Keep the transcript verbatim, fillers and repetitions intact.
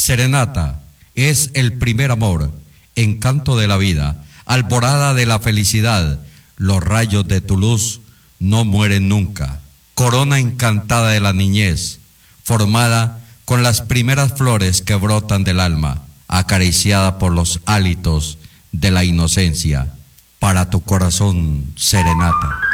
Serenata es el primer amor, encanto de la vida, alborada de la felicidad. Los rayos de tu luz no mueren nunca. Corona encantada de la niñez, formada con las primeras flores que brotan del alma, acariciada por los hálitos de la inocencia. Para tu corazón, serenata.